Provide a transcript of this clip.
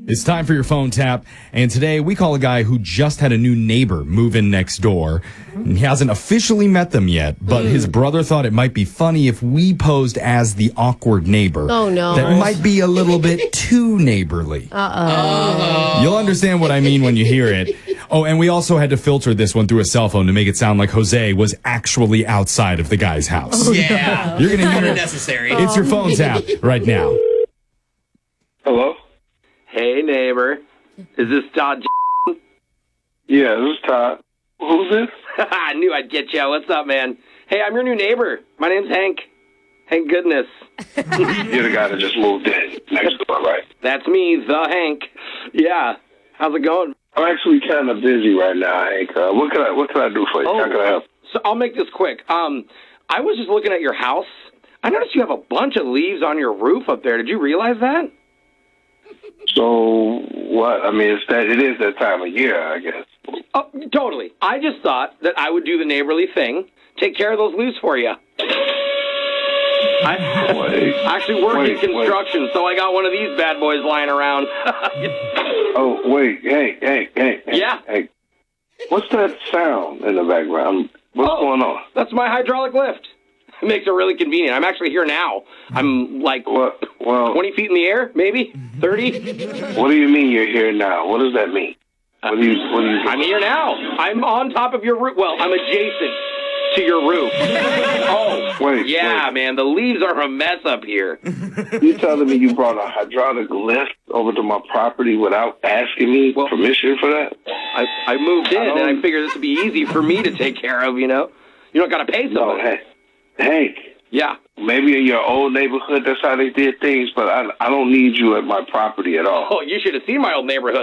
It's time for your phone tap, and today we call a guy who just had a new neighbor move in next door. He hasn't officially met them yet, but his brother thought it might be funny if we posed as the awkward neighbor. Oh, no. That might be a little bit too neighborly. You'll understand what I mean when you hear it. Oh, and we also had to filter this one through a cell phone to make it sound like Jose was actually outside of the guy's house. Yeah. You're going to hear it. Necessary. It's your phone tap right now. Hello? Hey, neighbor. Is this Todd? Yeah, this is Todd. Who's this? I knew I'd get you. What's up, man? Hey, I'm your new neighbor. My name's Hank. Hank Goodness. You're the guy that just moved in next door, right? That's me, the Hank. Yeah. How's it going? I'm actually kind of busy right now, Hank. What can I do for you? How can I help? So I'll make this quick. I was just looking at your house. I noticed you have a bunch of leaves on your roof up there. Did you realize that? So what? I mean, it is that time of year, I guess. Oh, totally. I just thought that I would do the neighborly thing, take care of those leaves for you. I actually work in construction, so I got one of these bad boys lying around. Oh, wait. Hey. Yeah? Hey. What's that sound in the background? What's going on? That's my hydraulic lift. It makes it really convenient. I'm actually here now. I'm like 20 feet in the air, maybe 30. What do you mean you're here now? What does that mean? What do you I'm here now. I'm on top of your roof. Well, I'm adjacent to your roof. Man, the leaves are a mess up here. You telling me you brought a hydraulic lift over to my property without asking me permission for that? I moved in, and I figured this would be easy for me to take care of, you know? You don't got to pay someone. No, Hank. Yeah. Maybe in your old neighborhood, that's how they did things, but I don't need you at my property at all. Oh, you should have seen my old neighborhood.